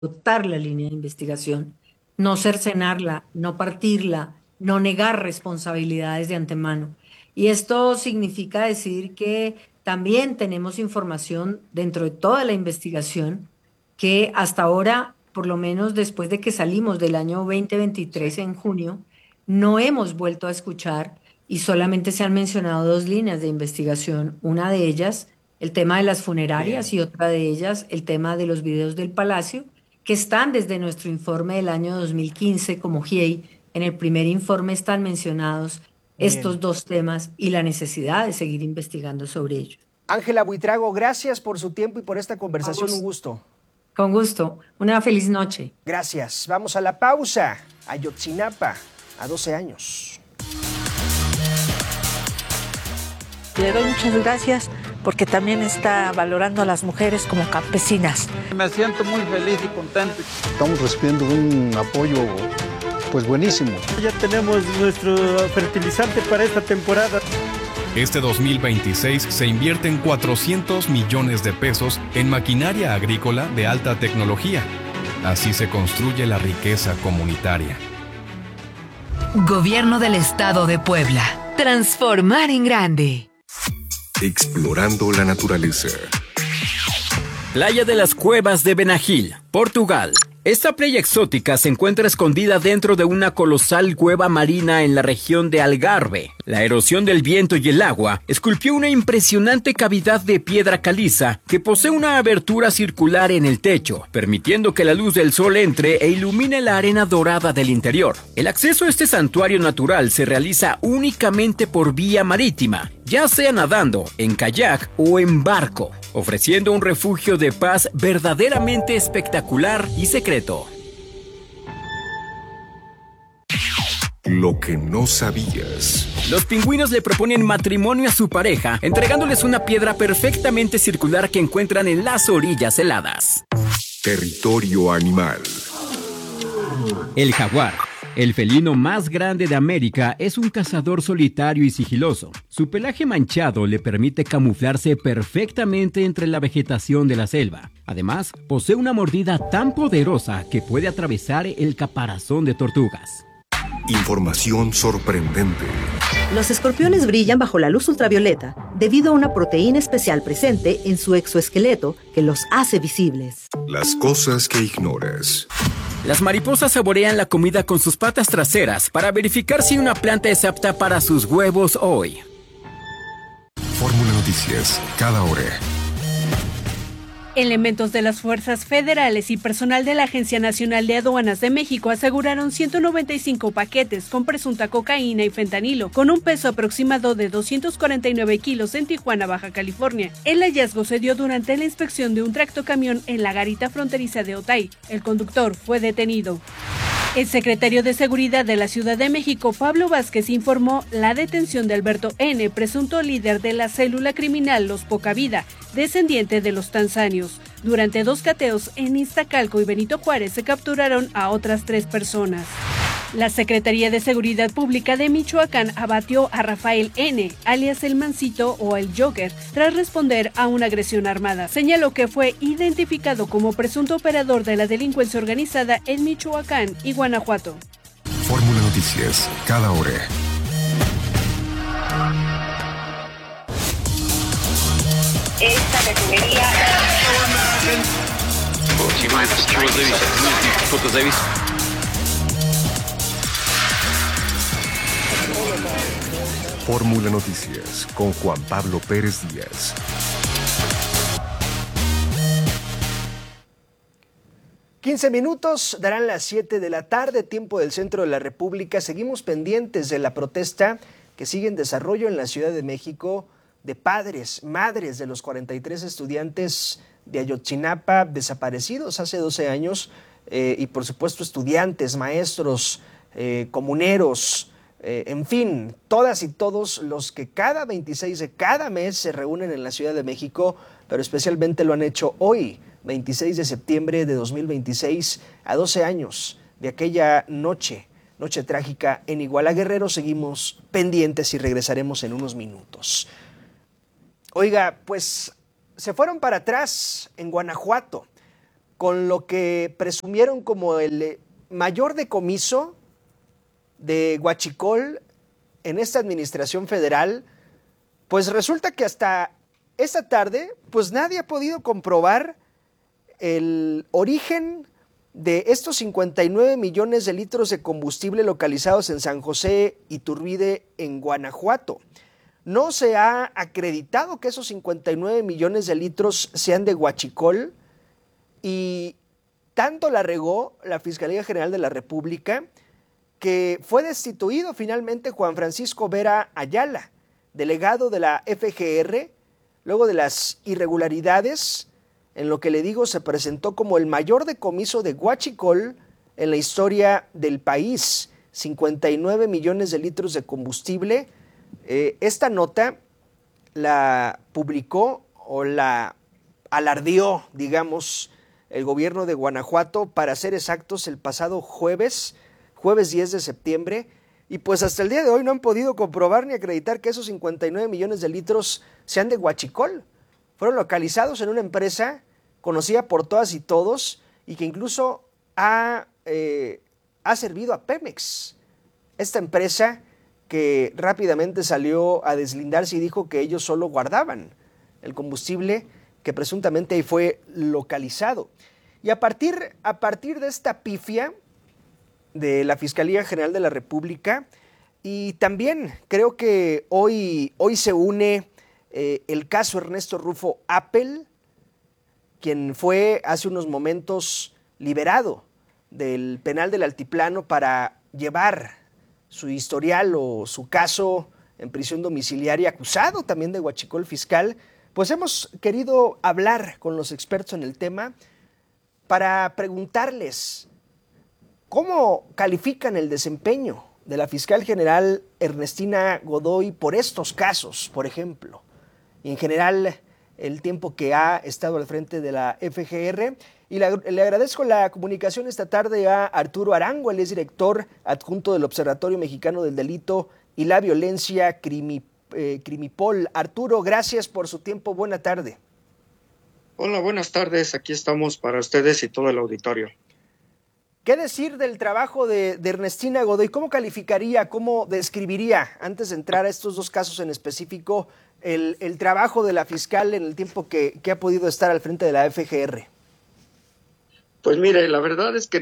dotar la línea de investigación, no cercenarla, no partirla, no negar responsabilidades de antemano. Y esto significa decir que también tenemos información dentro de toda la investigación que hasta ahora, por lo menos después de que salimos del año Sí. 2023 en junio, no hemos vuelto a escuchar y solamente se han mencionado dos líneas de investigación. Una de ellas, el tema de las funerarias Bien, y otra de ellas, el tema de los videos del Palacio, que están desde nuestro informe del año 2015 como GIEI. En el primer informe están mencionados estos bien. dos temas y la necesidad de seguir investigando sobre ellos. Ángela Buitrago, gracias por su tiempo y por esta Con conversación. Un gusto. gusto. Con gusto. Una feliz noche. Gracias. Vamos a la pausa. Ayotzinapa, a 12 años. Le doy muchas gracias porque también está valorando a las mujeres como campesinas. Me siento muy feliz y contento. Estamos recibiendo un apoyo pues buenísimo. Ya tenemos nuestro fertilizante para esta temporada. Este 2026 se invierten 400 millones de pesos en maquinaria agrícola de alta tecnología. Así se construye la riqueza comunitaria. Gobierno del Estado de Puebla. Transformar en grande. Explorando la naturaleza. Playa de las Cuevas de Benagil, Portugal. Esta playa exótica se encuentra escondida dentro de una colosal cueva marina en la región de Algarve. La erosión del viento y el agua esculpió una impresionante cavidad de piedra caliza que posee una abertura circular en el techo, permitiendo que la luz del sol entre e ilumine la arena dorada del interior. El acceso a este santuario natural se realiza únicamente por vía marítima, ya sea nadando, en kayak o en barco, ofreciendo un refugio de paz verdaderamente espectacular y secreto. Lo que no sabías. Los pingüinos le proponen matrimonio a su pareja, entregándoles una piedra perfectamente circular que encuentran en las orillas heladas. Territorio animal. El jaguar, el felino más grande de América, es un cazador solitario y sigiloso. Su pelaje manchado le permite camuflarse perfectamente entre la vegetación de la selva. Además, posee una mordida tan poderosa que puede atravesar el caparazón de tortugas. Información sorprendente. Los escorpiones brillan bajo la luz ultravioleta debido a una proteína especial presente en su exoesqueleto que los hace visibles. Las cosas que ignoras. Las mariposas saborean la comida con sus patas traseras para verificar si una planta es apta para sus huevos hoy. Fórmula Noticias, cada hora. Elementos de las fuerzas federales y personal de la Agencia Nacional de Aduanas de México aseguraron 195 paquetes con presunta cocaína y fentanilo, con un peso aproximado de 249 kilos en Tijuana, Baja California. El hallazgo se dio durante la inspección de un tractocamión en la garita fronteriza de Otay. El conductor fue detenido. El secretario de Seguridad de la Ciudad de México, Pablo Vázquez, informó la detención de Alberto N., presunto líder de la célula criminal Los Poca Vida, descendiente de los tanzanios. Durante 2 cateos en Iztacalco y Benito Juárez se capturaron a otras 3 personas. La Secretaría de Seguridad Pública de Michoacán abatió a Rafael N., alias El Mancito o El Joker, tras responder a una agresión armada. Señaló que fue identificado como presunto operador de la delincuencia organizada en Michoacán y Guanajuato. Fórmula Noticias, cada hora. Esta categoría. Fórmula Noticias con Juan Pablo Pérez Díaz. $15 darán las 7 de la tarde, tiempo del centro de la República. Seguimos pendientes de la protesta que sigue en desarrollo en la Ciudad de México de padres, madres de los 43 estudiantes de Ayotzinapa desaparecidos hace 12 años y por supuesto estudiantes, maestros, comuneros, en fin, todas y todos los que cada 26 de cada mes se reúnen en la Ciudad de México, pero especialmente lo han hecho hoy, 26 de septiembre de 2026, a 12 años de aquella noche trágica en Iguala Guerrero. Seguimos pendientes y regresaremos en unos minutos. Oiga, pues se fueron para atrás en Guanajuato con lo que presumieron como el mayor decomiso de huachicol en esta administración federal, pues resulta que hasta esta tarde, pues nadie ha podido comprobar el origen de estos 59 millones de litros de combustible localizados en San José Iturbide, en Guanajuato. No se ha acreditado que esos 59 millones de litros sean de huachicol, y tanto la regó la Fiscalía General de la República que fue destituido finalmente Juan Francisco Vera Ayala, delegado de la FGR, luego de las irregularidades. En lo que le digo, se presentó como el mayor decomiso de huachicol en la historia del país, 59 millones de litros de combustible. Esta nota la publicó o la alardeó, digamos, el gobierno de Guanajuato, para ser exactos, el pasado jueves 10 de septiembre, y pues hasta el día de hoy no han podido comprobar ni acreditar que esos 59 millones de litros sean de huachicol. Fueron localizados en una empresa conocida por todas y todos y que incluso ha servido a Pemex. Esta empresa que rápidamente salió a deslindarse y dijo que ellos solo guardaban el combustible que presuntamente ahí fue localizado. Y a partir de esta pifia de la Fiscalía General de la República, y también creo que hoy se une el caso Ernesto Rufo Appel, quien fue hace unos momentos liberado del penal del Altiplano para llevar su historial o su caso en prisión domiciliaria, acusado también de huachicol fiscal. Pues hemos querido hablar con los expertos en el tema para preguntarles cómo califican el desempeño de la fiscal general Ernestina Godoy por estos casos, por ejemplo, y en general el tiempo que ha estado al frente de la FGR. Y le agradezco la comunicación esta tarde a Arturo Arango, él es director adjunto del Observatorio Mexicano del Delito y la Violencia Crimipol. Arturo, gracias por su tiempo, buena tarde. Hola, buenas tardes, aquí estamos para ustedes y todo el auditorio. ¿Qué decir del trabajo de Ernestina Godoy? ¿Cómo calificaría, cómo describiría, antes de entrar a estos dos casos en específico, el trabajo de la fiscal en el tiempo que ha podido estar al frente de la FGR? Pues mire, la verdad es que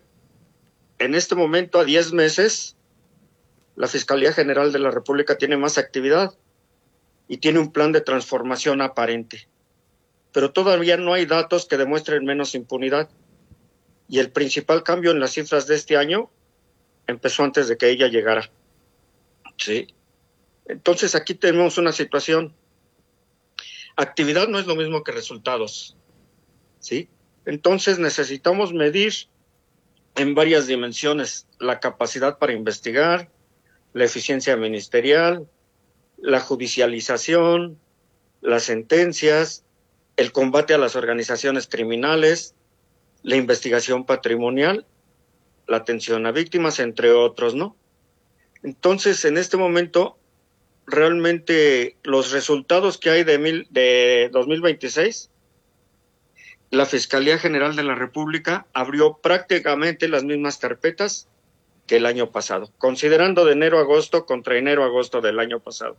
en este momento, a 10 meses, la Fiscalía General de la República tiene más actividad y tiene un plan de transformación aparente. Pero todavía no hay datos que demuestren menos impunidad. Y el principal cambio en las cifras de este año empezó antes de que ella llegara. Sí. Entonces aquí tenemos una situación. Actividad no es lo mismo que resultados. ¿Sí? Entonces necesitamos medir en varias dimensiones la capacidad para investigar, la eficiencia ministerial, la judicialización, las sentencias, el combate a las organizaciones criminales, la investigación patrimonial, la atención a víctimas, entre otros, ¿no? Entonces, en este momento, realmente los resultados que hay de 2026, la Fiscalía General de la República abrió prácticamente las mismas carpetas que el año pasado, considerando de enero a agosto contra enero a agosto del año pasado.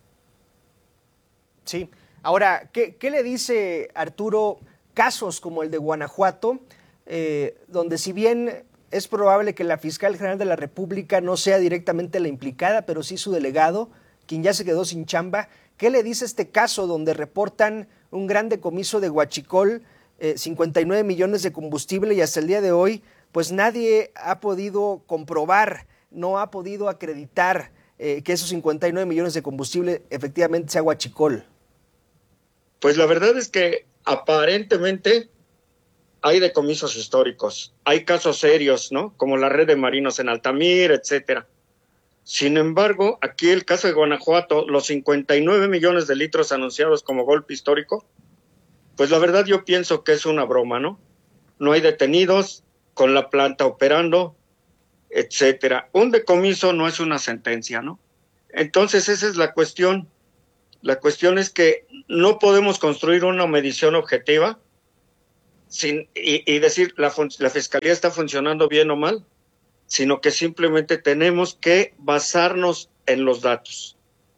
Sí. Ahora, ¿qué le dice Arturo casos como el de Guanajuato, donde si bien es probable que la Fiscal General de la República no sea directamente la implicada, pero sí su delegado, quien ya se quedó sin chamba? ¿Qué le dice este caso donde reportan un gran decomiso de huachicol, 59 millones de combustible, y hasta el día de hoy pues nadie ha podido comprobar, no ha podido acreditar que esos 59 millones de combustible efectivamente sea huachicol? Pues la verdad es que aparentemente hay decomisos históricos, hay casos serios, ¿no? Como la red de marinos en Altamira, etcétera. Sin embargo, aquí el caso de Guanajuato, los 59 millones de litros anunciados como golpe histórico, pues la verdad yo pienso que es una broma, ¿no? No hay detenidos, con la planta operando, etcétera. Un decomiso no es una sentencia, ¿no? Entonces esa es la cuestión. La cuestión es que no podemos construir una medición objetiva y decir la Fiscalía está funcionando bien o mal, sino que simplemente tenemos que basarnos en los datos.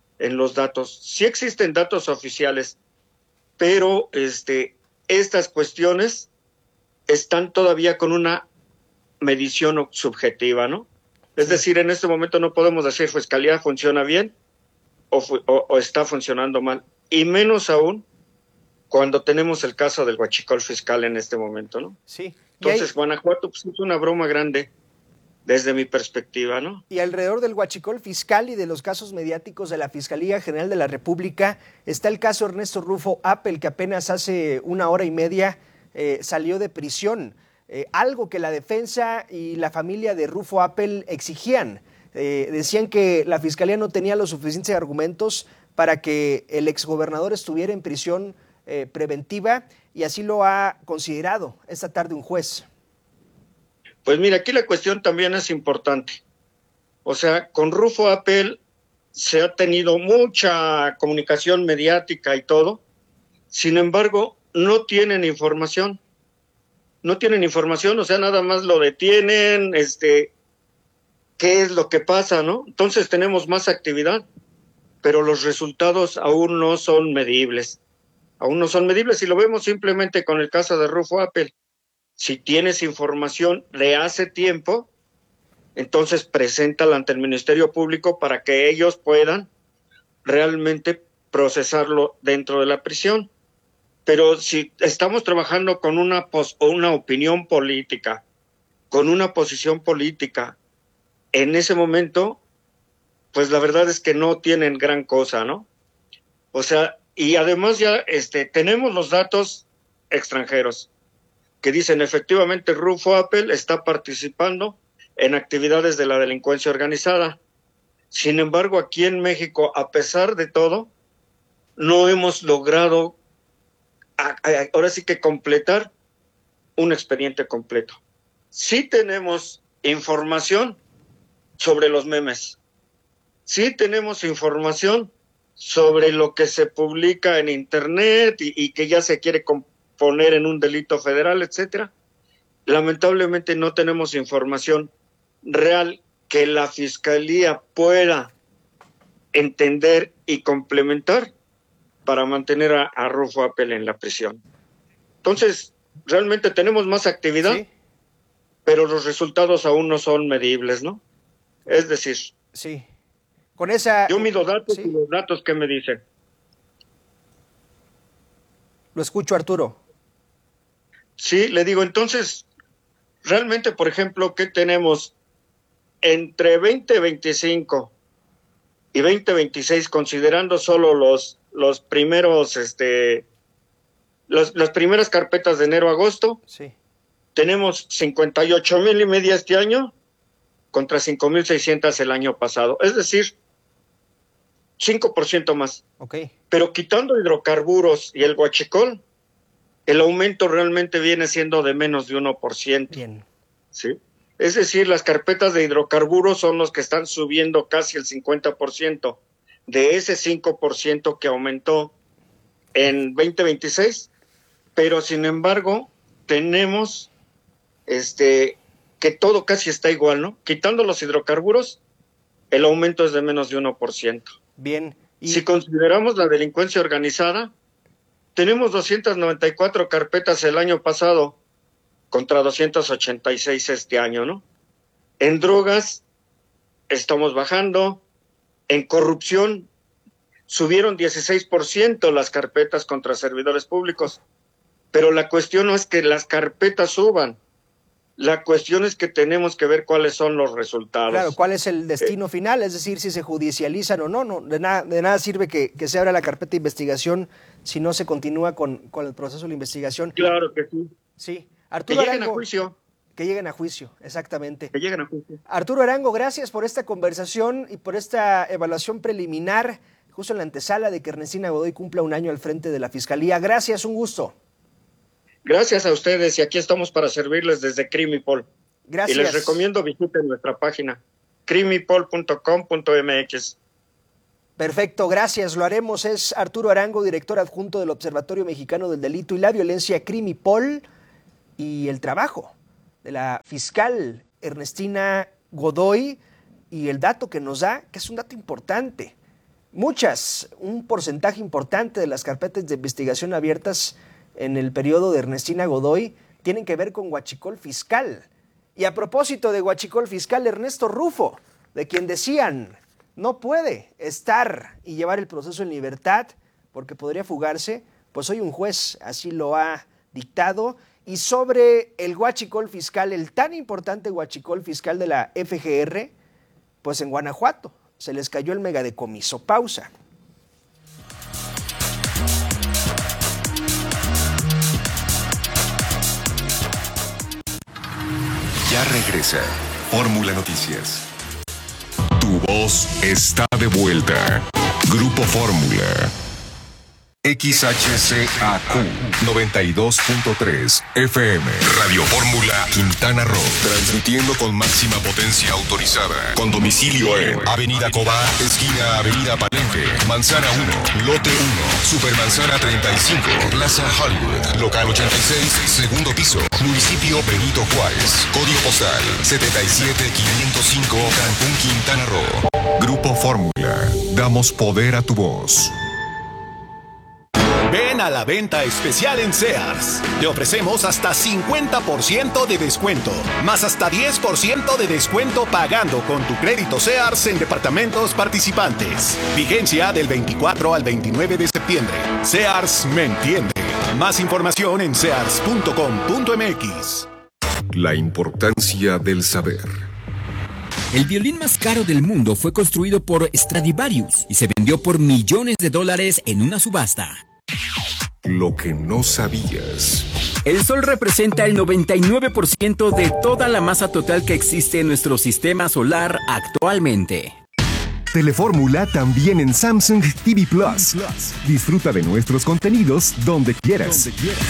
Sí existen datos oficiales, pero estas cuestiones están todavía con una medición subjetiva, ¿no? Es decir, en este momento no podemos decir Fiscalía funciona bien o está funcionando mal, y menos aún cuando tenemos el caso del huachicol fiscal en este momento, ¿no? Sí. Entonces, Guanajuato pues, es una broma grande desde mi perspectiva, ¿no? Y alrededor del huachicol fiscal y de los casos mediáticos de la Fiscalía General de la República está el caso Ernesto Rufo Appel, que apenas hace una hora y media salió de prisión. Algo que la defensa y la familia de Rufo Appel exigían. Decían que la Fiscalía no tenía los suficientes argumentos para que el exgobernador estuviera en prisión preventiva, y así lo ha considerado esta tarde un juez. Pues mira, aquí la cuestión también es importante. O sea, con Rufo Appel se ha tenido mucha comunicación mediática y todo. Sin embargo, no tienen información. O sea, nada más lo detienen, qué es lo que pasa, ¿no? Entonces tenemos más actividad, pero los resultados aún no son medibles. Y lo vemos simplemente con el caso de Rufo Appel. Si tienes información de hace tiempo, entonces preséntala ante el Ministerio Público para que ellos puedan realmente procesarlo dentro de la prisión. Pero si estamos trabajando con una opinión política, con una posición política, en ese momento, pues la verdad es que no tienen gran cosa, ¿no? O sea, y además ya tenemos los datos extranjeros que dicen efectivamente Rufo Appel está participando en actividades de la delincuencia organizada. Sin embargo, aquí en México, a pesar de todo, no hemos logrado ahora sí que completar un expediente completo. Sí tenemos información sobre los memes. Sí tenemos información sobre lo que se publica en internet y que ya se quiere poner en un delito federal, etcétera. Lamentablemente no tenemos información real que la Fiscalía pueda entender y complementar para mantener a Rufo Appel en la prisión. Entonces, realmente tenemos más actividad, ¿sí? Pero los resultados aún no son medibles, ¿no? Es decir, sí. Con esa... yo mido datos, ¿sí? Y los datos que me dicen. Lo escucho, Arturo. Sí, le digo, entonces, realmente, por ejemplo, ¿qué tenemos? Entre 2025 y 2026, considerando solo los primeros, las primeras carpetas de enero a agosto, sí. Tenemos 58,500 este año contra 5,600 el año pasado. Es decir, 5% más. Okay. Pero quitando hidrocarburos y el huachicol, el aumento realmente viene siendo de menos de 1%. Bien. ¿Sí? Es decir, las carpetas de hidrocarburos son los que están subiendo casi el 50% de ese 5% que aumentó en 2026, pero sin embargo tenemos que todo casi está igual, ¿no? Quitando los hidrocarburos, el aumento es de menos de 1%. Bien. Si consideramos la delincuencia organizada, tenemos 294 carpetas el año pasado contra 286 este año, ¿no? En drogas estamos bajando, en corrupción subieron 16% las carpetas contra servidores públicos, pero la cuestión no es que las carpetas suban, la cuestión es que tenemos que ver cuáles son los resultados. Claro, cuál es el destino final, es decir, si se judicializan o no. De nada sirve que se abra la carpeta de investigación si no se continúa con el proceso de investigación. Claro que sí. Sí. Arturo que lleguen Arango, a juicio. Que lleguen a juicio, exactamente. Que lleguen a juicio. Arturo Arango, gracias por esta conversación y por esta evaluación preliminar, justo en la antesala de que Ernestina Godoy cumpla un año al frente de la Fiscalía. Gracias, un gusto. Gracias a ustedes y aquí estamos para servirles desde Crimipol. Gracias. Y les recomiendo visiten nuestra página crimipol.com.mx. Perfecto, gracias, lo haremos. Es Arturo Arango, director adjunto del Observatorio Mexicano del Delito y la Violencia, Crimipol. y el trabajo de la fiscal Ernestina Godoy y el dato que nos da, que es un dato importante. Un porcentaje importante de las carpetas de investigación abiertas en el periodo de Ernestina Godoy tienen que ver con huachicol fiscal. Y a propósito de huachicol fiscal, Ernesto Rufo, de quien decían no puede estar y llevar el proceso en libertad porque podría fugarse, pues hoy un juez así lo ha dictado. Y sobre el huachicol fiscal, el tan importante huachicol fiscal de la FGR, pues en Guanajuato se les cayó el megadecomiso. Pausa. Ya regresa Fórmula Noticias. Tu voz está de vuelta. Grupo Fórmula. XHCAQ 92.3 FM. Radio Fórmula Quintana Roo. Transmitiendo con máxima potencia autorizada. Con domicilio en Avenida Cobá, esquina Avenida Palenque, Manzana 1, Lote 1, Supermanzana 35, Plaza Hollywood, Local 86, segundo piso, Municipio Benito Juárez. Código postal 77505, Cancún, Quintana Roo. Grupo Fórmula. Damos poder a tu voz. Ven a la venta especial en Sears. Te ofrecemos hasta 50% de descuento, más hasta 10% de descuento pagando con tu crédito Sears en departamentos participantes. Vigencia del 24 al 29 de septiembre. Sears me entiende. Más información en sears.com.mx. La importancia del saber. El violín más caro del mundo fue construido por Stradivarius y se vendió por millones de dólares en una subasta. Lo que no sabías. El Sol representa el 99% de toda la masa total que existe en nuestro sistema solar actualmente. Telefórmula también en Samsung TV Plus. Disfruta de nuestros contenidos donde quieras.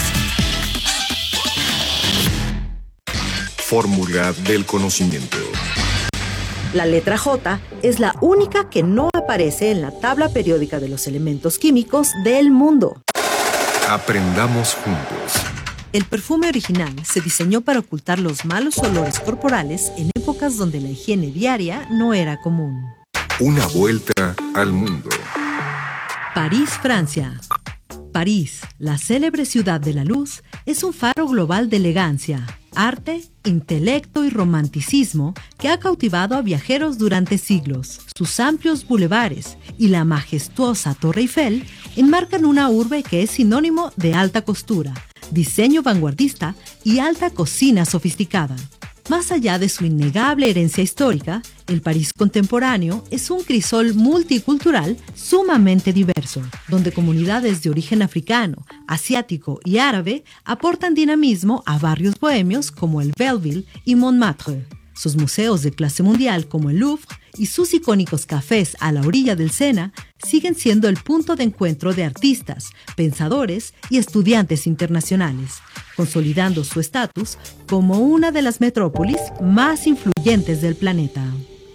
Fórmula del conocimiento. La letra J es la única que no aparece en la tabla periódica de los elementos químicos del mundo. Aprendamos juntos. El perfume original se diseñó para ocultar los malos olores corporales en épocas donde la higiene diaria no era común. Una vuelta al mundo. París, Francia. París, la célebre ciudad de la luz, es un faro global de elegancia, arte, intelecto y romanticismo que ha cautivado a viajeros durante siglos. Sus amplios bulevares y la majestuosa Torre Eiffel enmarcan una urbe que es sinónimo de alta costura, diseño vanguardista y alta cocina sofisticada. Más allá de su innegable herencia histórica, el París contemporáneo es un crisol multicultural sumamente diverso, donde comunidades de origen africano, asiático y árabe aportan dinamismo a barrios bohemios como el Belleville y Montmartre. Sus museos de clase mundial como el Louvre y sus icónicos cafés a la orilla del Sena siguen siendo el punto de encuentro de artistas, pensadores y estudiantes internacionales, consolidando su estatus como una de las metrópolis más influyentes del planeta.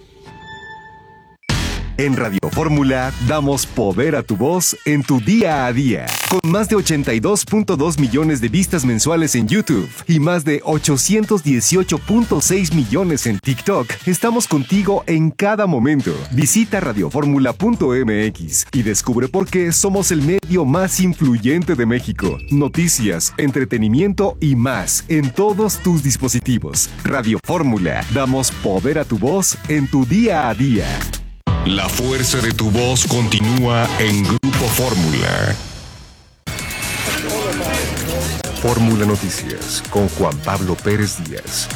En Radio Fórmula damos poder a tu voz en tu día a día. Con más de 82.2 millones de vistas mensuales en YouTube y más de 818.6 millones en TikTok, estamos contigo en cada momento. Visita radioformula.mx y descubre por qué somos el medio más influyente de México. Noticias, entretenimiento y más en todos tus dispositivos. Radio Fórmula, damos poder a tu voz en tu día a día. La fuerza de tu voz continúa en Grupo Fórmula. Fórmula Noticias con Juan Pablo Pérez Díaz.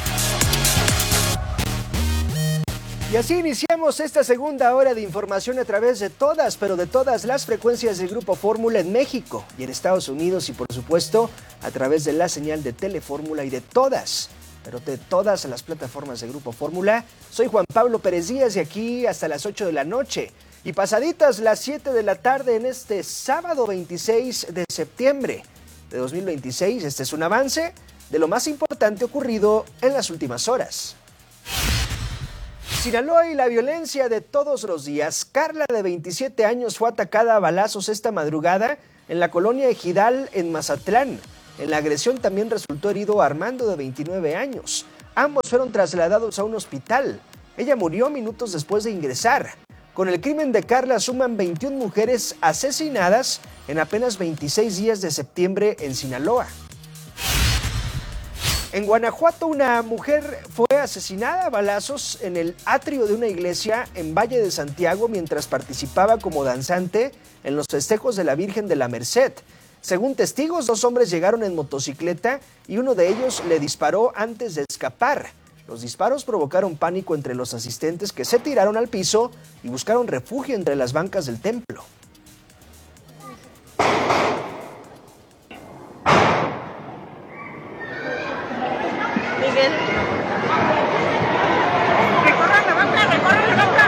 Y así iniciamos esta segunda hora de información a través de todas, pero de todas las frecuencias del Grupo Fórmula en México y en Estados Unidos y por supuesto a través de la señal de Telefórmula y de todas, pero de todas las plataformas de Grupo Fórmula. Soy Juan Pablo Pérez Díaz y aquí hasta las 8 de la noche y pasaditas las 7 de la tarde en este sábado 26 de septiembre de 2026. Este es un avance de lo más importante ocurrido en las últimas horas. Sinaloa y la violencia de todos los días. Carla, de 27 años, fue atacada a balazos esta madrugada en la colonia Ejidal, en Mazatlán. En la agresión también resultó herido Armando, de 29 años. Ambos fueron trasladados a un hospital. Ella murió minutos después de ingresar. Con el crimen de Carla suman 21 mujeres asesinadas en apenas 26 días de septiembre en Sinaloa. En Guanajuato, una mujer fue asesinada a balazos en el atrio de una iglesia en Valle de Santiago mientras participaba como danzante en los festejos de la Virgen de la Merced. Según testigos, 2 hombres llegaron en motocicleta y uno de ellos le disparó antes de escapar. Los disparos provocaron pánico entre los asistentes, que se tiraron al piso y buscaron refugio entre las bancas del templo. Miguel. Recorran la banca.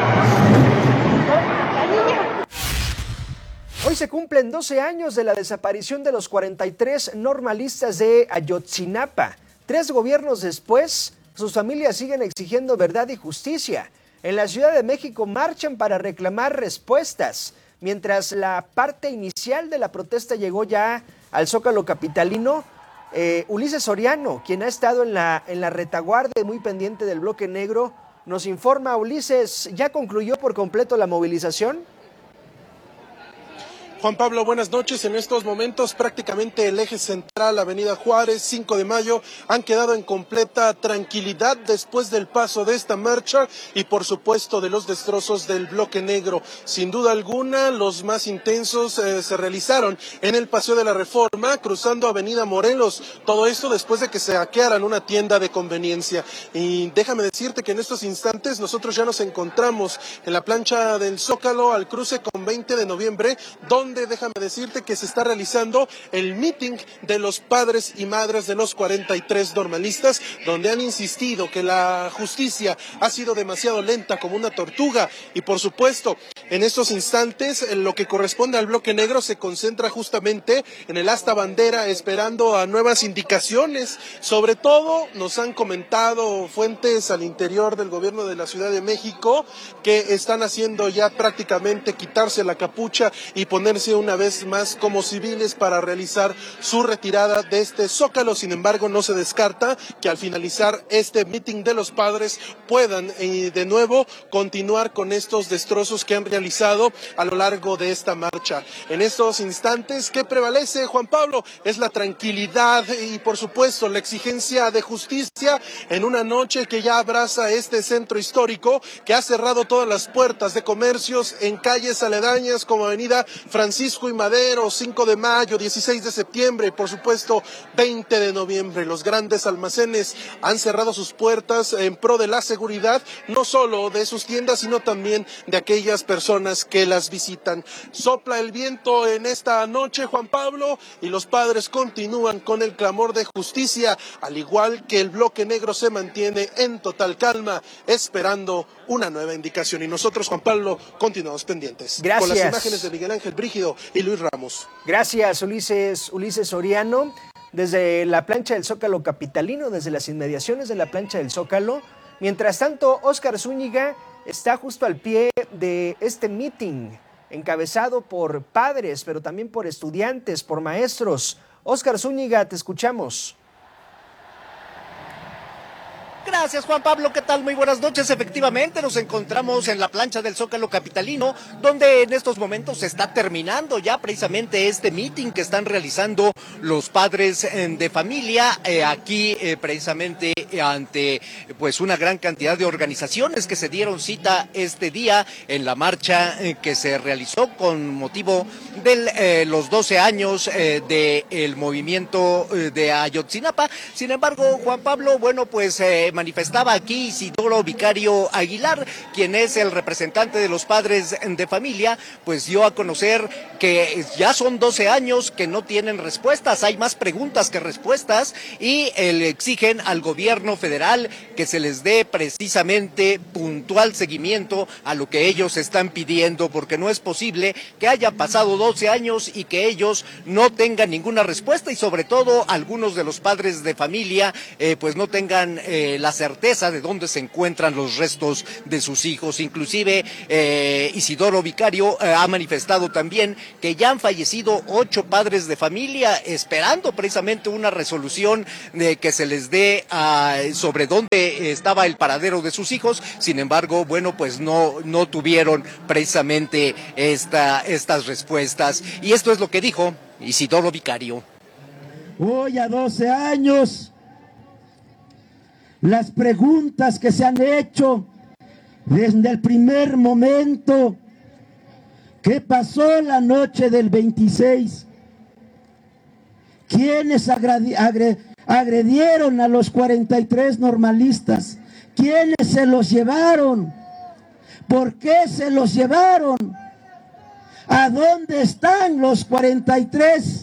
Hoy se cumplen 12 años de la desaparición de los 43 normalistas de Ayotzinapa. 3 gobiernos después, sus familias siguen exigiendo verdad y justicia. En la Ciudad de México marchan para reclamar respuestas. Mientras la parte inicial de la protesta llegó ya al Zócalo capitalino, Ulises Soriano, quien ha estado en la retaguardia muy pendiente del bloque negro, nos informa. Ulises, ¿ya concluyó por completo la movilización? Juan Pablo, buenas noches. En estos momentos prácticamente el eje central, Avenida Juárez, 5 de mayo, han quedado en completa tranquilidad después del paso de esta marcha y por supuesto de los destrozos del bloque negro. Sin duda alguna, los más intensos se realizaron en el Paseo de la Reforma, cruzando Avenida Morelos. Todo esto después de que se hackearan una tienda de conveniencia. Y déjame decirte que en estos instantes nosotros ya nos encontramos en la plancha del Zócalo al cruce con 20 de noviembre, donde déjame decirte que se está realizando el meeting de los padres y madres de los 43 normalistas, donde han insistido que la justicia ha sido demasiado lenta como una tortuga y por supuesto en estos instantes lo que corresponde al bloque negro se concentra justamente en el asta bandera esperando a nuevas indicaciones. Sobre todo nos han comentado fuentes al interior del gobierno de la Ciudad de México que están haciendo ya prácticamente quitarse la capucha y ponerse una vez más como civiles para realizar su retirada de este Zócalo. Sin embargo, no se descarta que al finalizar este meeting de los padres puedan de nuevo continuar con estos destrozos que han realizado a lo largo de esta marcha. En estos instantes, ¿qué prevalece, Juan Pablo? Es la tranquilidad y por supuesto la exigencia de justicia en una noche que ya abraza este centro histórico que ha cerrado todas las puertas de comercios en calles aledañas como Avenida Francisco y Madero, 5 de mayo, 16 de septiembre y por supuesto 20 de noviembre. Los grandes almacenes han cerrado sus puertas en pro de la seguridad, no solo de sus tiendas, sino también de aquellas personas que las visitan. Sopla el viento en esta noche, Juan Pablo, y los padres continúan con el clamor de justicia, al igual que el bloque negro se mantiene en total calma, esperando una nueva indicación. Y nosotros, Juan Pablo, continuamos pendientes. Gracias. Con las imágenes de Miguel Ángel Brígido y Luis Ramos. Gracias, Ulises Soriano. Desde la plancha del Zócalo capitalino, desde las inmediaciones de la plancha del Zócalo. Mientras tanto, Óscar Zúñiga está justo al pie de este meeting, encabezado por padres, pero también por estudiantes, por maestros. Óscar Zúñiga, te escuchamos. Gracias, Juan Pablo, ¿qué tal? Muy buenas noches. Efectivamente, nos encontramos en la plancha del Zócalo capitalino, donde en estos momentos se está terminando ya precisamente este meeting que están realizando los padres de familia, aquí precisamente ante pues una gran cantidad de organizaciones que se dieron cita este día en la marcha que se realizó con motivo de los 12 años del movimiento de Ayotzinapa. Sin embargo, Juan Pablo, bueno, pues manifestaba aquí Isidoro Vicario Aguilar, quien es el representante de los padres de familia, pues dio a conocer que ya son 12 años que no tienen respuestas, hay más preguntas que respuestas y le exigen al gobierno federal que se les dé precisamente puntual seguimiento a lo que ellos están pidiendo, porque no es posible que haya pasado 12 años y que ellos no tengan ninguna respuesta y sobre todo algunos de los padres de familia pues no tengan la la certeza de dónde se encuentran los restos de sus hijos. Inclusive Isidoro Vicario ha manifestado también que ya han fallecido 8 padres de familia, esperando precisamente una resolución de que se les dé sobre dónde estaba el paradero de sus hijos. Sin embargo, bueno, pues no tuvieron precisamente estas respuestas. Y esto es lo que dijo Isidoro Vicario. Hoy a 12 años, las preguntas que se han hecho desde el primer momento, ¿qué pasó la noche del 26? ¿Quiénes agredieron a los 43 normalistas? ¿Quiénes se los llevaron? ¿Por qué se los llevaron? ¿A dónde están los 43?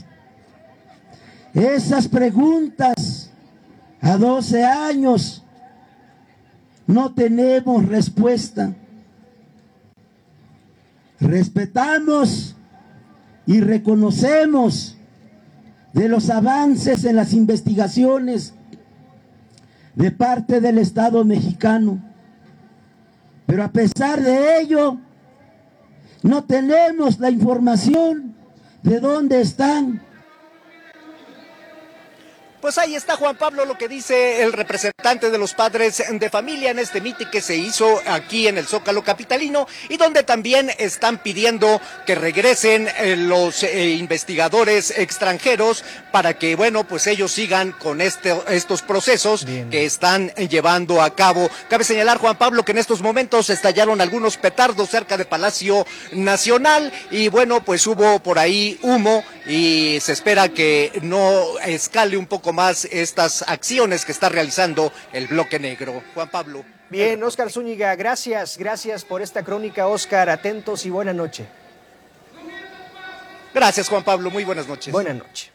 Esas preguntas a 12 años no tenemos respuesta. Respetamos y reconocemos de los avances en las investigaciones de parte del Estado mexicano, pero a pesar de ello no tenemos la información de dónde están. Pues ahí está, Juan Pablo, lo que dice el representante de los padres de familia en este mitin que se hizo aquí en el Zócalo capitalino, y donde también están pidiendo que regresen los investigadores extranjeros para que, bueno, pues ellos sigan con estos procesos que están llevando a cabo. Cabe señalar, Juan Pablo, que en estos momentos estallaron algunos petardos cerca de Palacio Nacional y, bueno, pues hubo por ahí humo y se espera que no escale un poco más estas acciones que está realizando el Bloque Negro. Juan Pablo. Bien, Óscar Zúñiga, gracias por esta crónica, Óscar, atentos y buena noche. Gracias, Juan Pablo, muy buenas noches. Buenas noches.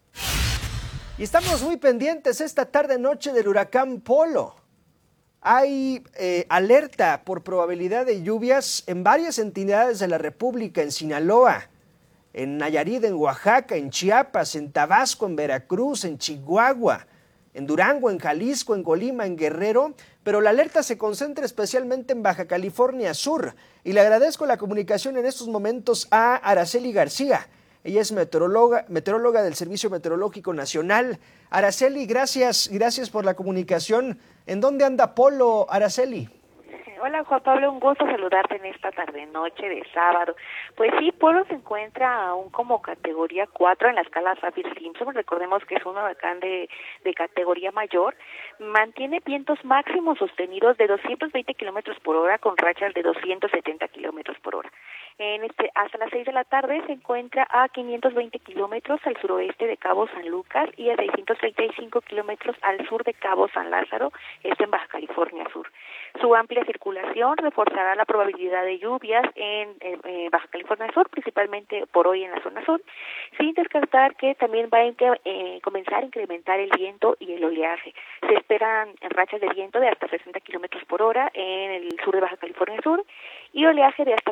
Y estamos muy pendientes esta tarde-noche del huracán Polo. Hay alerta por probabilidad de lluvias en varias entidades de la República, en Sinaloa, en Nayarit, en Oaxaca, en Chiapas, en Tabasco, en Veracruz, en Chihuahua, en Durango, en Jalisco, en Colima, en Guerrero, pero la alerta se concentra especialmente en Baja California Sur. Y le agradezco la comunicación en estos momentos a Araceli García. Ella es meteoróloga del Servicio Meteorológico Nacional. Araceli, gracias por la comunicación. ¿En dónde anda Polo, Araceli? Hola Juan Pablo, un gusto saludarte en esta tarde-noche de sábado. Pues sí, Polo se encuentra aún como categoría 4 en la escala Saffir-Simpson. Recordemos que es un huracán de categoría mayor. Mantiene vientos máximos sostenidos de 220 kilómetros por hora con rachas de 270 kilómetros por hora. Hasta las 6 de la tarde se encuentra a 520 kilómetros al suroeste de Cabo San Lucas y a 635 kilómetros al sur de Cabo San Lázaro, esto en Baja California Sur. Su amplia circulación reforzará la probabilidad de lluvias en Baja California Sur, principalmente por hoy en la zona sur, sin descartar que también va a comenzar a incrementar el viento y el oleaje. Se esperan rachas de viento de hasta 60 kilómetros por hora en el sur de Baja California Sur y oleaje de hasta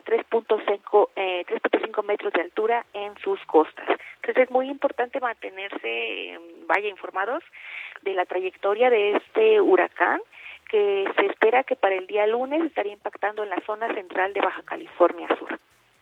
3.5 metros de altura en sus costas. Entonces es muy importante mantenerse, informados de la trayectoria de este huracán, que se espera que para el día lunes estaría impactando en la zona central de Baja California Sur.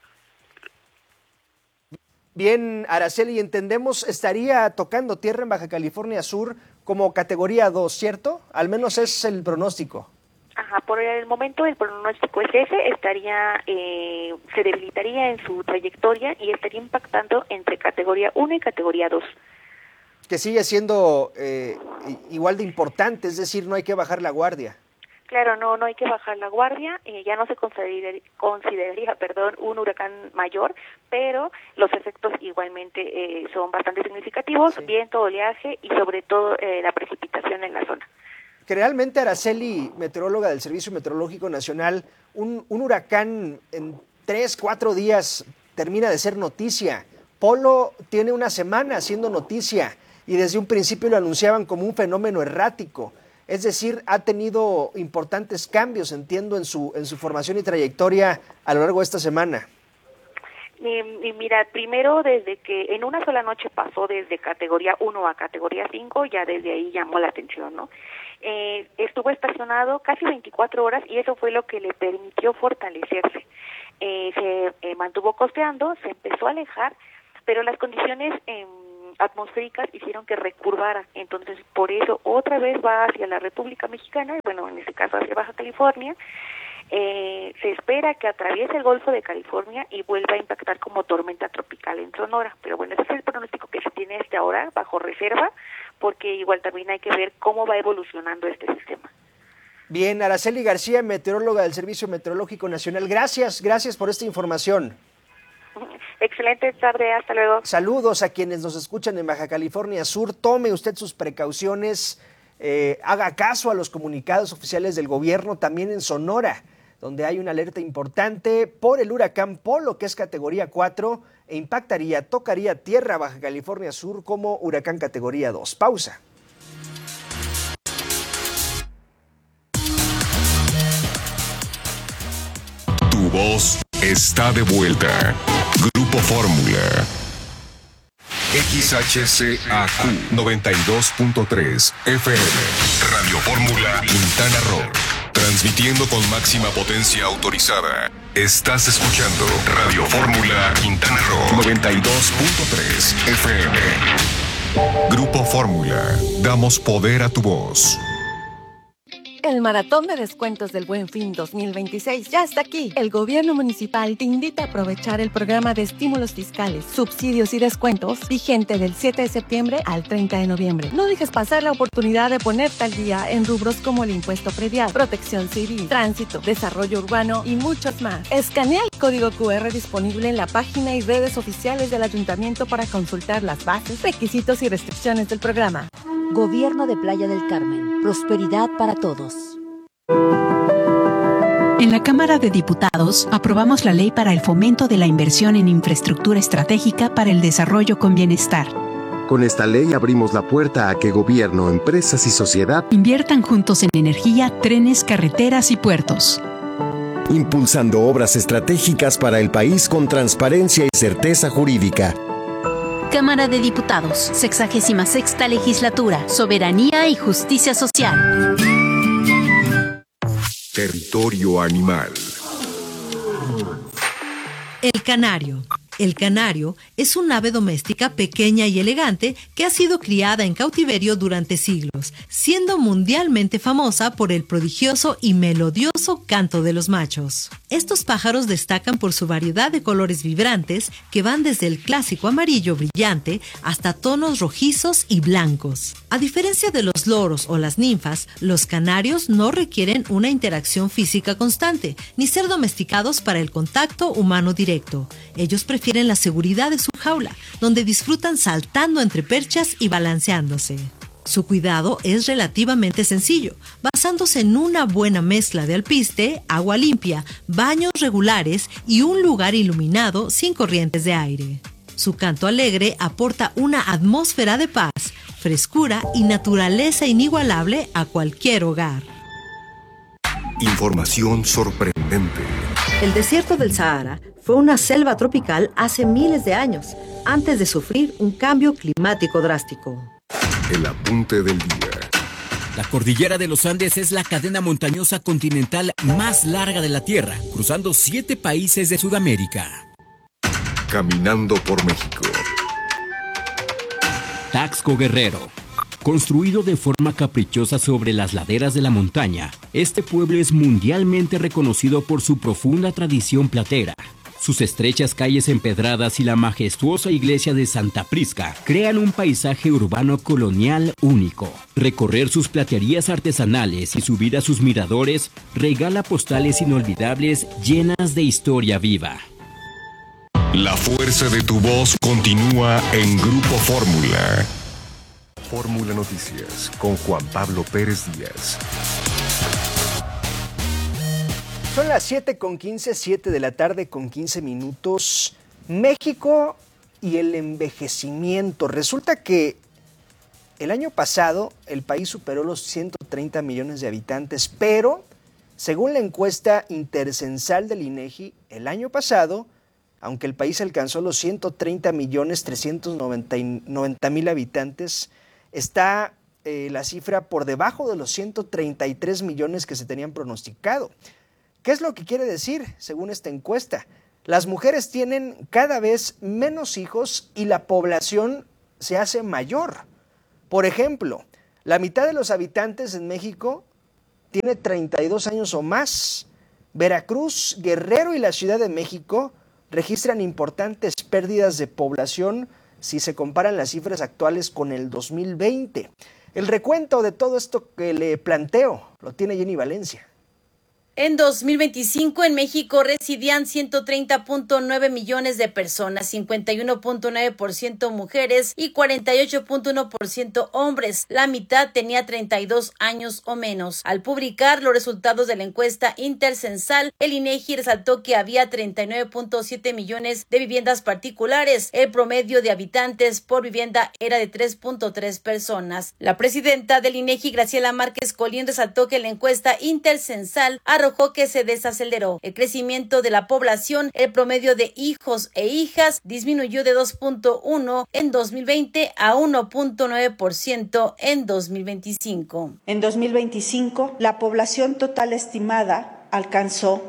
Bien, Araceli, entendemos, estaría tocando tierra en Baja California Sur como categoría 2, ¿cierto? Al menos es el pronóstico. Ajá, por el momento el pronóstico es ese, se debilitaría en su trayectoria y estaría impactando entre categoría 1 y categoría 2. Que sigue siendo igual de importante, es decir, no hay que bajar la guardia. Claro, no hay que bajar la guardia, ya no se consideraría un huracán mayor, pero los efectos igualmente son bastante significativos, sí. Viento, oleaje y sobre todo la precipitación en la zona. Que realmente, Araceli, meteoróloga del Servicio Meteorológico Nacional, un huracán en 3-4 días termina de ser noticia. Polo tiene una semana siendo noticia y desde un principio lo anunciaban como un fenómeno errático. Es decir, ha tenido importantes cambios, entiendo, en su formación y trayectoria a lo largo de esta semana. Y mira, primero desde que en una sola noche pasó desde categoría 1 a categoría 5, ya desde ahí llamó la atención, ¿no? Estuvo estacionado casi 24 horas y eso fue lo que le permitió fortalecerse. Se mantuvo costeando, se empezó a alejar, pero las condiciones atmosféricas hicieron que recurvara. Entonces, por eso otra vez va hacia la República Mexicana, bueno, en este caso hacia Baja California. Se espera que atraviese el Golfo de California y vuelva a impactar como tormenta tropical en Sonora. Pero bueno, ese es el pronóstico que se tiene hasta ahora, bajo reserva, porque igual también hay que ver cómo va evolucionando este sistema. Bien, Araceli García, meteoróloga del Servicio Meteorológico Nacional. Gracias por esta información. Excelente tarde, hasta luego. Saludos a quienes nos escuchan en Baja California Sur. Tome usted sus precauciones, haga caso a los comunicados oficiales del gobierno, también en Sonora, donde hay una alerta importante por el huracán Polo, que es categoría 4, e tocaría tierra Baja California Sur como huracán categoría 2. Pausa. Tu voz está de vuelta. Grupo Fórmula. XHCAQ 92.3 FM. Radio Fórmula Quintana Roo. Transmitiendo con máxima potencia autorizada. Estás escuchando Radio Fórmula Quintana Roo 92.3 FM. Grupo Fórmula. Damos poder a tu voz. El maratón de descuentos del Buen Fin 2026 ya está aquí. El gobierno municipal te invita a aprovechar el programa de estímulos fiscales, subsidios y descuentos vigente del 7 de septiembre al 30 de noviembre. No dejes pasar la oportunidad de ponerte al día en rubros como el impuesto predial, protección civil, tránsito, desarrollo urbano y muchos más. Escanea el código QR disponible en la página y redes oficiales del ayuntamiento para consultar las bases, requisitos y restricciones del programa. Gobierno de Playa del Carmen. Prosperidad para todos. En la Cámara de Diputados aprobamos la ley para el fomento de la inversión en infraestructura estratégica para el desarrollo con bienestar. Con esta ley abrimos la puerta a que gobierno, empresas y sociedad inviertan juntos en energía, trenes, carreteras y puertos. Impulsando obras estratégicas para el país con transparencia y certeza jurídica. Cámara de Diputados, 66ª Legislatura, Soberanía y Justicia Social. Territorio animal. El canario. El canario es un ave doméstica pequeña y elegante que ha sido criada en cautiverio durante siglos, siendo mundialmente famosa por el prodigioso y melodioso canto de los machos. Estos pájaros destacan por su variedad de colores vibrantes que van desde el clásico amarillo brillante hasta tonos rojizos y blancos. A diferencia de los loros o las ninfas, los canarios no requieren una interacción física constante, ni ser domesticados para el contacto humano directo. Ellos prefieren la seguridad de su jaula, donde disfrutan saltando entre perchas y balanceándose. Su cuidado es relativamente sencillo, basándose en una buena mezcla de alpiste, agua limpia, baños regulares y un lugar iluminado sin corrientes de aire. Su canto alegre aporta una atmósfera de paz, frescura y naturaleza inigualable a cualquier hogar. Información sorprendente. El desierto del Sahara fue una selva tropical hace miles de años, antes de sufrir un cambio climático drástico. El apunte del día. La cordillera de los Andes es la cadena montañosa continental más larga de la Tierra, cruzando 7 países de Sudamérica. Caminando por México. Taxco Guerrero. Construido de forma caprichosa sobre las laderas de la montaña, este pueblo es mundialmente reconocido por su profunda tradición platera. Sus estrechas calles empedradas y la majestuosa iglesia de Santa Prisca crean un paisaje urbano colonial único. Recorrer sus platerías artesanales y subir a sus miradores regala postales inolvidables llenas de historia viva. La fuerza de tu voz continúa en Grupo Fórmula. Fórmula Noticias con Juan Pablo Pérez Díaz. Son las 7:15, 7 de la tarde con 15 minutos. México y el envejecimiento. Resulta que el año pasado el país superó los 130 millones de habitantes, pero según la encuesta intercensal del INEGI, el año pasado, aunque el país alcanzó los 130 millones 390 mil habitantes, está la cifra por debajo de los 133 millones que se tenían pronosticado. ¿Qué es lo que quiere decir, según esta encuesta? Las mujeres tienen cada vez menos hijos y la población se hace mayor. Por ejemplo, la mitad de los habitantes en México tiene 32 años o más. Veracruz, Guerrero y la Ciudad de México registran importantes pérdidas de población si se comparan las cifras actuales con el 2020. El recuento de todo esto que le planteo lo tiene Jenny Valencia. En 2025 en México residían 130.9 millones de personas, 51.9% mujeres y 48.1% hombres. La mitad tenía 32 años o menos. Al publicar los resultados de la encuesta intercensal, el INEGI resaltó que había 39.7 millones de viviendas particulares. El promedio de habitantes por vivienda era de 3.3 personas. La presidenta del INEGI, Graciela Márquez Colín, resaltó que la encuesta intercensal arrojó que se desaceleró el crecimiento de la población. El promedio de hijos e hijas disminuyó de 2.1 en 2020 a 1.9% en 2025. En 2025, la población total estimada alcanzó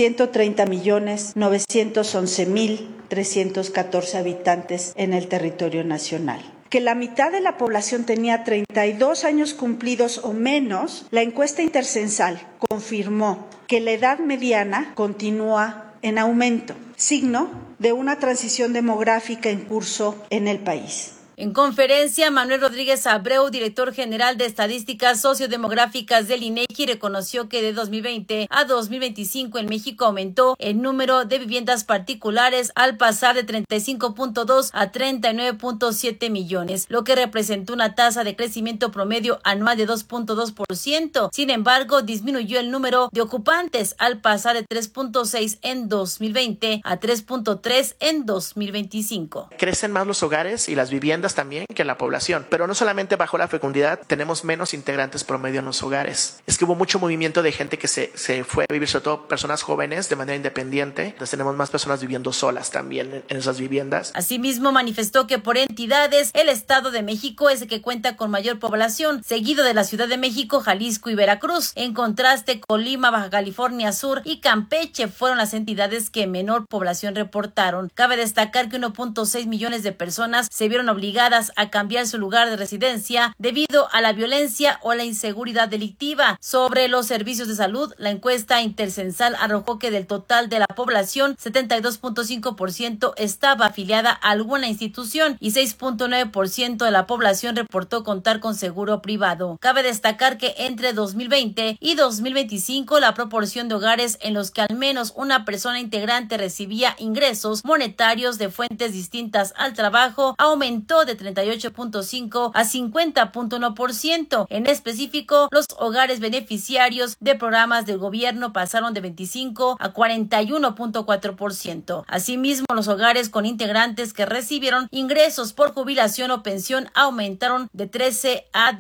130.911.314 habitantes en el territorio nacional. Que la mitad de la población tenía 32 años cumplidos o menos, la encuesta intercensal confirmó que la edad mediana continúa en aumento, signo de una transición demográfica en curso en el país. En conferencia, Manuel Rodríguez Abreu, director general de Estadísticas Sociodemográficas del INEGI, reconoció que de 2020 a 2025 en México aumentó el número de viviendas particulares al pasar de 35.2 a 39.7 millones, lo que representó una tasa de crecimiento promedio anual de 2.2%. Sin embargo, disminuyó el número de ocupantes al pasar de 3.6 en 2020 a 3.3 en 2025. Crecen más los hogares y las viviendas también que la población, pero no solamente bajó la fecundidad, tenemos menos integrantes promedio en los hogares. Es que hubo mucho movimiento de gente que se fue a vivir, sobre todo personas jóvenes de manera independiente, entonces tenemos más personas viviendo solas también en esas viviendas. Asimismo, manifestó que por entidades, el Estado de México es el que cuenta con mayor población, seguido de la Ciudad de México, Jalisco y Veracruz. En contraste, Colima, Baja California Sur y Campeche fueron las entidades que menor población reportaron. Cabe destacar que 1.6 millones de personas se vieron obligadas a cambiar su lugar de residencia debido a la violencia o la inseguridad delictiva. Sobre los servicios de salud, la encuesta intercensal arrojó que del total de la población, 72.5% estaba afiliada a alguna institución y 6.9% de la población reportó contar con seguro privado. Cabe destacar que entre 2020 y 2025 la proporción de hogares en los que al menos una persona integrante recibía ingresos monetarios de fuentes distintas al trabajo aumentó de 38.5 a 50.1%. En específico, los hogares beneficiarios de programas del gobierno pasaron de 25 a 41.4%. Asimismo, los hogares con integrantes que recibieron ingresos por jubilación o pensión aumentaron de 13 a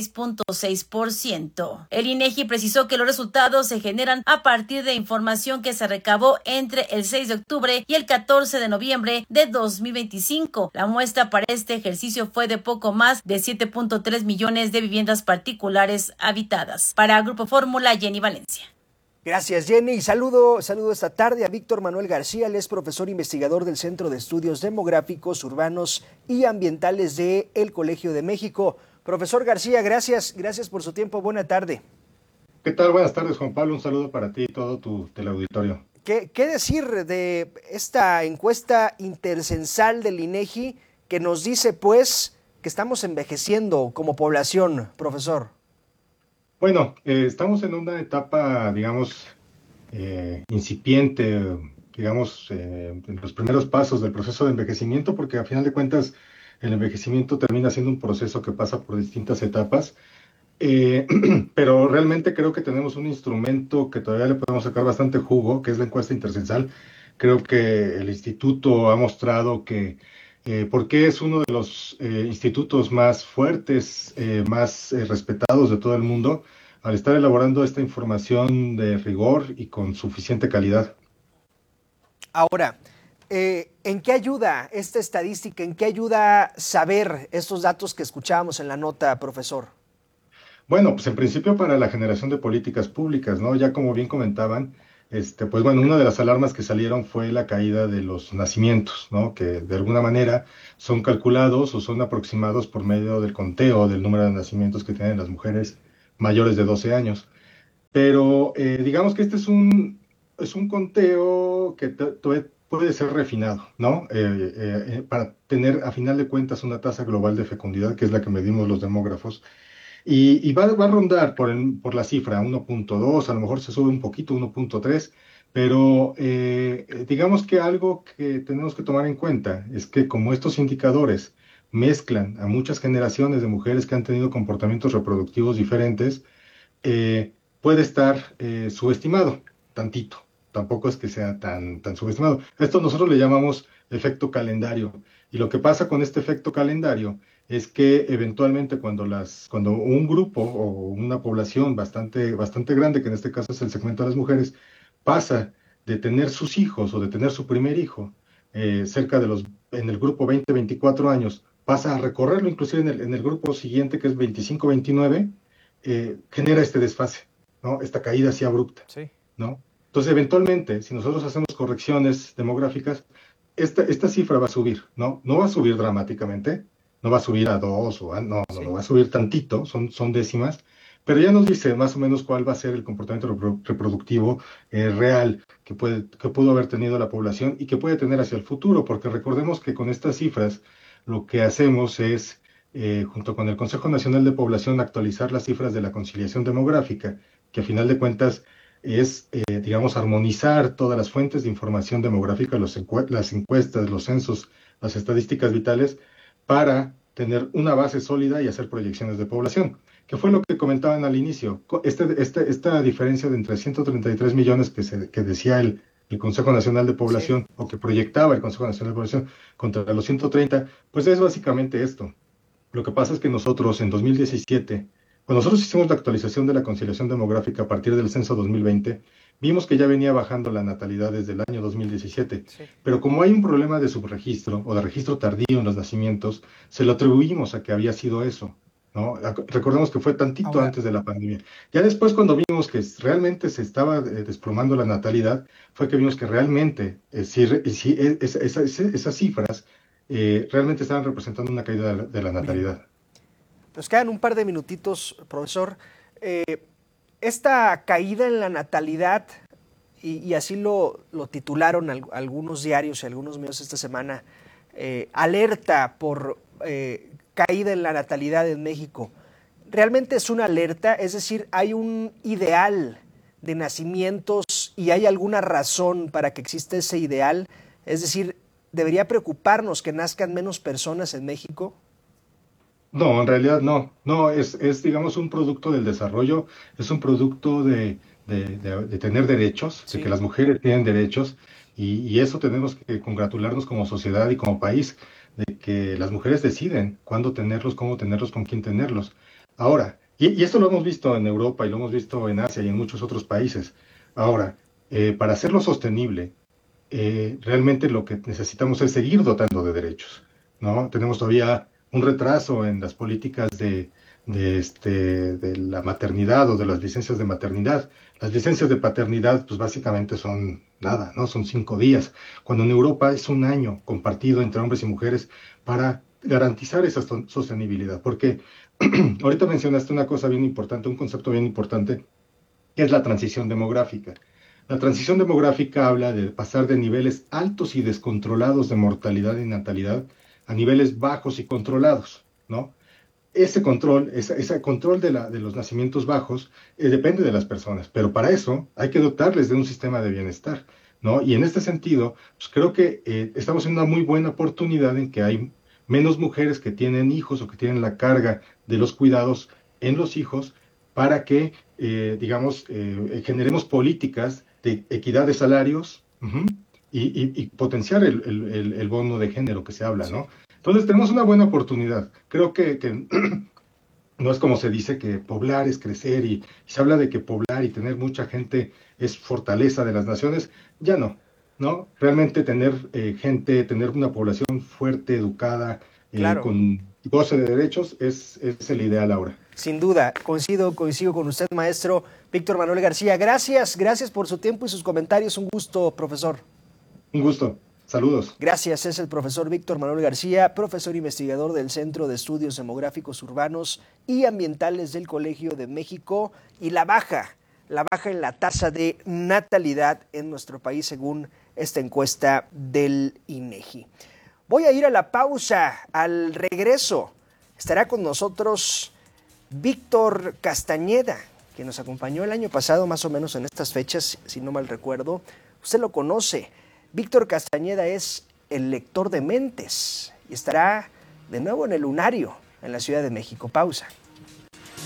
16.6%. El INEGI precisó que los resultados se generan a partir de información que se recabó entre el 6 de octubre y el 14 de noviembre de 2025. La muestra para este ejercicio fue de poco más de 7.3 millones de viviendas particulares habitadas. Para Grupo Fórmula, Jenny Valencia. Gracias, Jenny. Saludo esta tarde a Víctor Manuel García, él es profesor investigador del Centro de Estudios Demográficos, Urbanos y Ambientales de El Colegio de México. Profesor García, gracias por su tiempo. Buena tarde. ¿Qué tal? Buenas tardes, Juan Pablo. Un saludo para ti y todo tu teleauditorio. ¿Qué decir de esta encuesta intercensal del INEGI que nos dice, pues, que estamos envejeciendo como población, profesor? Bueno, estamos en una etapa, digamos, incipiente, digamos, en los primeros pasos del proceso de envejecimiento, porque a final de cuentas el envejecimiento termina siendo un proceso que pasa por distintas etapas, pero realmente creo que tenemos un instrumento que todavía le podemos sacar bastante jugo, que es la encuesta intercensal. Creo que el instituto ha mostrado que porque es uno de los institutos más fuertes, más respetados de todo el mundo, al estar elaborando esta información de rigor y con suficiente calidad. Ahora, ¿en qué ayuda esta estadística? ¿En qué ayuda saber estos datos que escuchábamos en la nota, profesor? Bueno, pues en principio para la generación de políticas públicas, ¿no? Ya como bien comentaban, pues bueno, una de las alarmas que salieron fue la caída de los nacimientos, ¿no? Que de alguna manera son calculados o son aproximados por medio del conteo del número de nacimientos que tienen las mujeres mayores de 12 años. Pero digamos que este es un conteo que puede ser refinado, ¿no? Para tener a final de cuentas una tasa global de fecundidad, que es la que medimos los demógrafos, y va a rondar por la cifra 1.2, a lo mejor se sube un poquito, 1.3, pero digamos que algo que tenemos que tomar en cuenta es que como estos indicadores mezclan a muchas generaciones de mujeres que han tenido comportamientos reproductivos diferentes, puede estar subestimado tantito. Tampoco es que sea tan subestimado. Esto nosotros le llamamos efecto calendario. Y lo que pasa con este efecto calendario es que eventualmente cuando un grupo o una población bastante grande, que en este caso es el segmento de las mujeres, pasa de tener sus hijos o de tener su primer hijo en el grupo 20-24 años, pasa a recorrerlo inclusive en el grupo siguiente, que es 25-29, genera este desfase, ¿no? Esta caída así abrupta, sí, ¿no? Entonces, eventualmente, si nosotros hacemos correcciones demográficas, esta cifra va a subir, ¿no? No va a subir dramáticamente, no va a subir a 2 no, va a subir tantito, son décimas, pero ya nos dice más o menos cuál va a ser el comportamiento reproductivo real que pudo haber tenido la población y que puede tener hacia el futuro, porque recordemos que con estas cifras lo que hacemos es, junto con el Consejo Nacional de Población, actualizar las cifras de la conciliación demográfica, que a final de cuentas es, digamos, armonizar todas las fuentes de información demográfica, las encuestas, los censos, las estadísticas vitales, para tener una base sólida y hacer proyecciones de población, que fue lo que comentaban al inicio. Esta diferencia de entre 133 millones que decía el Consejo Nacional de Población, sí, o que proyectaba el Consejo Nacional de Población, contra los 130, pues es básicamente esto. Lo que pasa es que nosotros en 2017, cuando nosotros hicimos la actualización de la conciliación demográfica a partir del censo 2020, vimos que ya venía bajando la natalidad desde el año 2017, sí, pero como hay un problema de subregistro o de registro tardío en los nacimientos, se lo atribuimos a que había sido eso, ¿no? Recordemos que fue tantito antes de la pandemia. Ya después, cuando vimos que realmente se estaba desplomando la natalidad, fue que vimos que realmente esas cifras realmente estaban representando una caída de la natalidad. Nos quedan un par de minutitos, profesor. Esta caída en la natalidad, y así lo titularon algunos diarios y algunos medios esta semana, alerta por caída en la natalidad en México. ¿Realmente es una alerta? Es decir, ¿hay un ideal de nacimientos y hay alguna razón para que exista ese ideal? Es decir, ¿debería preocuparnos que nazcan menos personas en México? No, en realidad no. No, es digamos, un producto del desarrollo, es un producto de tener derechos, sí, de que las mujeres tienen derechos, y eso tenemos que congratularnos como sociedad y como país, de que las mujeres deciden cuándo tenerlos, cómo tenerlos, con quién tenerlos. Ahora, y esto lo hemos visto en Europa y lo hemos visto en Asia y en muchos otros países. Ahora, para hacerlo sostenible, realmente lo que necesitamos es seguir dotando de derechos, ¿no? Tenemos todavía un retraso en las políticas de la maternidad o de las licencias de maternidad. Las licencias de paternidad, pues básicamente son nada, ¿no? Son 5 días, cuando en Europa es 1 año compartido entre hombres y mujeres para garantizar esa sostenibilidad. Porque ahorita mencionaste una cosa bien importante, un concepto bien importante, que es la transición demográfica. La transición demográfica habla de pasar de niveles altos y descontrolados de mortalidad y natalidad a niveles bajos y controlados, ¿no? Ese control de los nacimientos bajos depende de las personas, pero para eso hay que dotarles de un sistema de bienestar, ¿no? Y en este sentido, pues creo que estamos en una muy buena oportunidad en que hay menos mujeres que tienen hijos o que tienen la carga de los cuidados en los hijos para que, generemos políticas de equidad de salarios, y potenciar el bono de género que se habla, ¿no? Entonces tenemos una buena oportunidad. Creo que no es como se dice que poblar es crecer y se habla de que poblar y tener mucha gente es fortaleza de las naciones. Ya Realmente tener tener una población fuerte, educada, claro, goce de derechos es el ideal ahora. Sin duda, coincido con usted, maestro Víctor Manuel García. Gracias por su tiempo y sus comentarios. Un gusto, profesor. Un gusto. Saludos. Gracias, es el profesor Víctor Manuel García, profesor investigador del Centro de Estudios Demográficos Urbanos y Ambientales del Colegio de México, y la baja en la tasa de natalidad en nuestro país según esta encuesta del INEGI. Voy a ir a la pausa. Al regreso estará con nosotros Víctor Castañeda, que nos acompañó el año pasado más o menos en estas fechas, si no mal recuerdo. Usted lo conoce. Víctor Castañeda es el lector de mentes y estará de nuevo en el Lunario, en la Ciudad de México. Pausa.